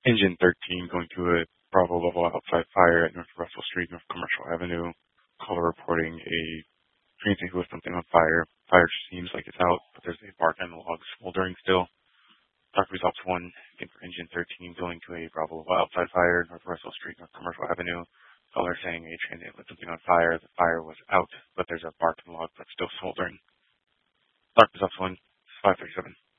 Engine 13 going to a Bravo level outside fire at North Russell Street, North Commercial Avenue. Caller reporting a transient with something on fire. Fire seems like it's out, but there's a bark and logs smoldering still. Dock results 1, again for Engine 13 going to a Bravo level outside fire, North Russell Street, North Commercial Avenue. Caller saying a transient lit something on fire. The fire was out, but there's a bark and log that's still smoldering. Dock results 1, 537.